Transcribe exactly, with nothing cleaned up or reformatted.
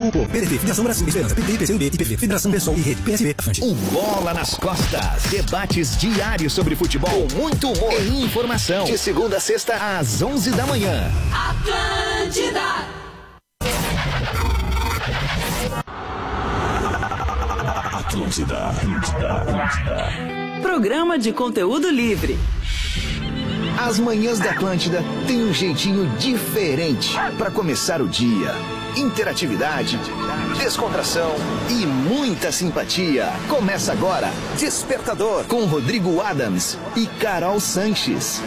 Grupo P D T, Federação Brasil, Esperança, P T, P C U B, I P V, Federação Pessoal e Rede P S B, Afante. Um Bola nas Costas. Debates diários sobre futebol, muito humor e informação. De segunda a sexta, às onze da manhã. Atlântida. Atlântida, Atlântida, Atlântida. Programa de conteúdo livre. As manhãs da Atlântida tem um jeitinho diferente para começar o dia. Interatividade, descontração e muita simpatia. Começa agora, Despertador, com Rodrigo Adams e Carol Sanches.